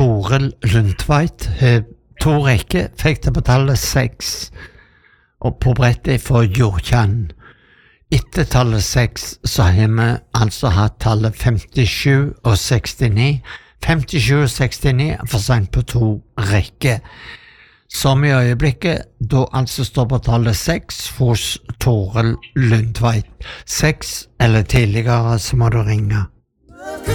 Toril Lundtveit. To rekker fikk det på tallet 6, og på brettet for Jordkjann. Etter tallet 6 så har vi altså hatt tallet 57 og 69. 57 og 69 er for sent på 2 rekker. Som i øyeblikket, da altså står på tallet 6 hos Toril Lundtveit. 6 eller tidligere, så må du ringe.